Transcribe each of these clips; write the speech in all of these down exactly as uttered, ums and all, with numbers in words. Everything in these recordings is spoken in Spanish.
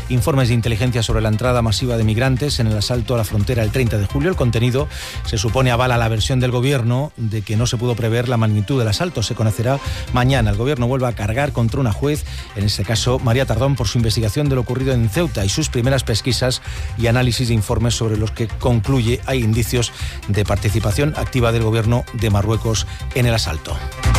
informes de inteligencia sobre la entrada masiva de migrantes en el asalto a la frontera el treinta de julio. El contenido se supone avala la versión del Gobierno de que no se pudo prever la magnitud del asalto. Se conocerá mañana. El Gobierno vuelve a cargar contra una juez, en este caso María Tardón, por su investigación de lo ocurrido en Ceuta y sus primeras pesquisas y análisis de informes sobre los que concluye hay indicios de participación activa del Gobierno de Marruecos en el asalto.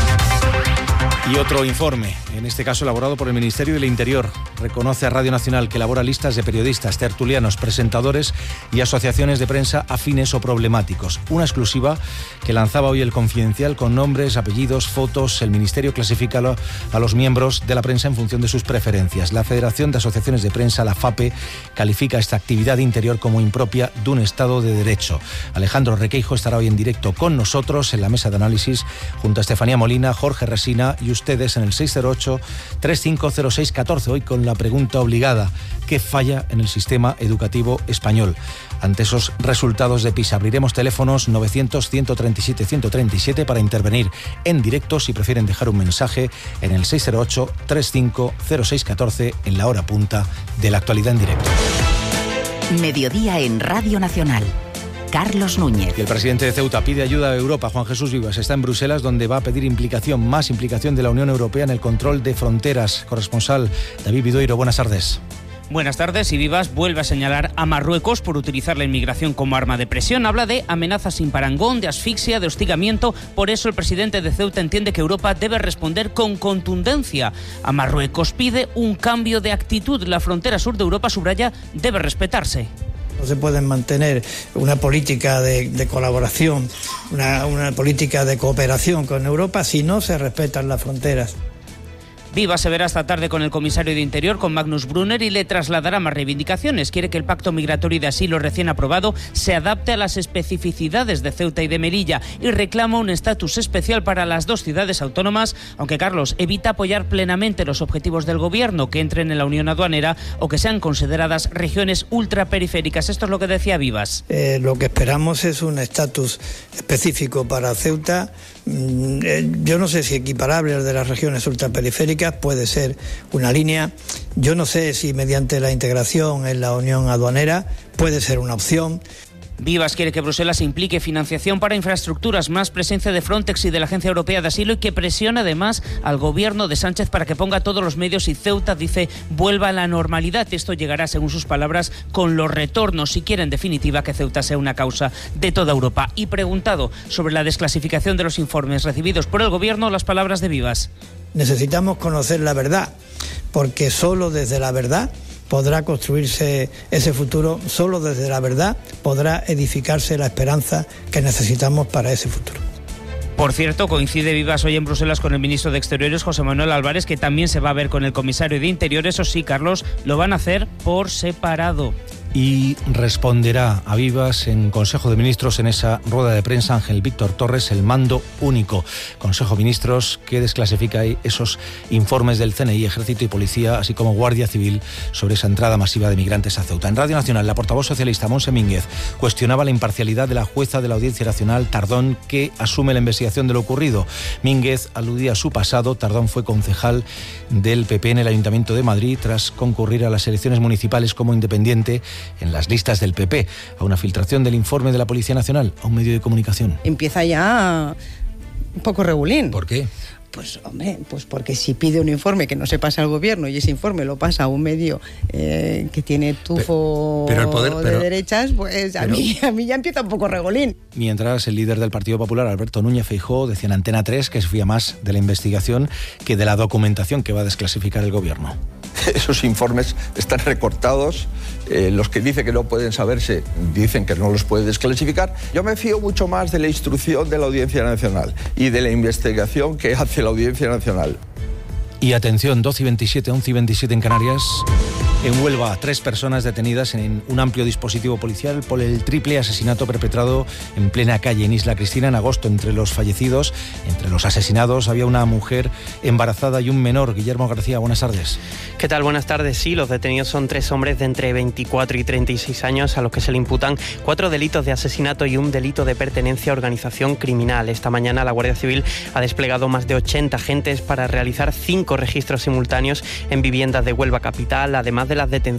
Y otro informe, en este caso elaborado por el Ministerio del Interior, reconoce a Radio Nacional que elabora listas de periodistas, tertulianos, presentadores y asociaciones de prensa afines o problemáticos. Una exclusiva que lanzaba hoy El Confidencial con nombres, apellidos, fotos. El Ministerio clasifica a los miembros de la prensa en función de sus preferencias. La Federación de Asociaciones de Prensa, la FAPE, califica esta actividad interior como impropia de un Estado de Derecho. Alejandro Requeijo estará hoy en directo con nosotros en la mesa de análisis junto a Estefanía Molina, Jorge Resina y ustedes en el seis cero ocho, tres cinco cero seis, uno cuatro, hoy con la pregunta obligada: ¿qué falla en el sistema educativo español? Ante esos resultados de PISA abriremos teléfonos novecientos, ciento treinta y siete, ciento treinta y siete para intervenir en directo si prefieren dejar un mensaje en el seis cero ocho, tres cinco cero seis, uno cuatro en la hora punta de la actualidad en directo. Mediodía en Radio Nacional. Carlos Núñez. Y el presidente de Ceuta pide ayuda a Europa. Juan Jesús Vivas está en Bruselas, donde va a pedir implicación, más implicación de la Unión Europea en el control de fronteras. Corresponsal David Vidoiro, buenas tardes. Buenas tardes. Y Vivas vuelve a señalar a Marruecos por utilizar la inmigración como arma de presión. Habla de amenazas sin parangón, de asfixia, de hostigamiento. Por eso el presidente de Ceuta entiende que Europa debe responder con contundencia a Marruecos. Pide un cambio de actitud. La frontera sur de Europa, subraya, debe respetarse. No se puede mantener una política de, de colaboración, una, una política de cooperación con Europa si no se respetan las fronteras. Vivas se verá esta tarde con el comisario de Interior, con Magnus Brunner, y le trasladará más reivindicaciones. Quiere que el pacto migratorio y de asilo recién aprobado se adapte a las especificidades de Ceuta y de Melilla y reclama un estatus especial para las dos ciudades autónomas, aunque Carlos evita apoyar plenamente los objetivos del Gobierno, que entren en la Unión Aduanera o que sean consideradas regiones ultraperiféricas. Esto es lo que decía Vivas. Eh, lo que esperamos es un estatus específico para Ceuta. Yo no sé si equiparable al de las regiones ultraperiféricas, puede ser una línea. Yo no sé si mediante la integración en la Unión Aduanera puede ser una opción. Vivas quiere que Bruselas implique financiación para infraestructuras, más presencia de Frontex y de la Agencia Europea de Asilo, y que presione además al gobierno de Sánchez para que ponga todos los medios y Ceuta, dice, vuelva a la normalidad. Esto llegará, según sus palabras, con los retornos, si quiere en definitiva que Ceuta sea una causa de toda Europa. Y preguntado sobre la desclasificación de los informes recibidos por el gobierno, las palabras de Vivas. Necesitamos conocer la verdad, porque solo desde la verdad podrá construirse ese futuro, solo desde la verdad podrá edificarse la esperanza que necesitamos para ese futuro. Por cierto, coincide Vivas hoy en Bruselas con el ministro de Exteriores, José Manuel Álvarez, que también se va a ver con el comisario de Interior. Eso sí, Carlos, lo van a hacer por separado. Y responderá a Vivas en Consejo de Ministros en esa rueda de prensa Ángel Víctor Torres, el mando único. Consejo de Ministros que desclasifica esos informes del C N I, Ejército y Policía, así como Guardia Civil, sobre esa entrada masiva de migrantes a Ceuta. En Radio Nacional, la portavoz socialista Montse Mínguez cuestionaba la imparcialidad de la jueza de la Audiencia Nacional, Tardón, que asume la investigación de lo ocurrido. Mínguez aludía a su pasado. Tardón fue concejal del P P en el Ayuntamiento de Madrid tras concurrir a las elecciones municipales como independiente en las listas del P P, a una filtración del informe de la Policía Nacional a un medio de comunicación. Empieza ya un poco regulín. ¿Por qué? Pues hombre, pues porque si pide un informe que no se pasa al gobierno y ese informe lo pasa a un medio eh, que tiene tufo pero, pero el poder, pero, de derechas, pues a, pero, mí, a mí ya empieza un poco regolín. Mientras el líder del Partido Popular, Alberto Núñez Feijóo, decía en Antena tres que se fía más de la investigación que de la documentación que va a desclasificar el gobierno. Esos informes están recortados, eh, los que dicen que no pueden saberse dicen que no los puede desclasificar. Yo me fío mucho más de la instrucción de la Audiencia Nacional y de la investigación que hace la Audiencia Nacional. Y atención, doce y veintisiete, once y veintisiete en Canarias. En Huelva, tres personas detenidas en un amplio dispositivo policial por el triple asesinato perpetrado en plena calle en Isla Cristina en agosto. Entre los fallecidos, entre los asesinados, había una mujer embarazada y un menor. Guillermo García, buenas tardes. ¿Qué tal? Buenas tardes. Sí, los detenidos son tres hombres de entre veinticuatro y treinta y seis años a los que se le imputan cuatro delitos de asesinato y un delito de pertenencia a organización criminal. Esta mañana la Guardia Civil ha desplegado más de ochenta agentes para realizar cinco registros simultáneos en viviendas de Huelva capital, además de las detenciones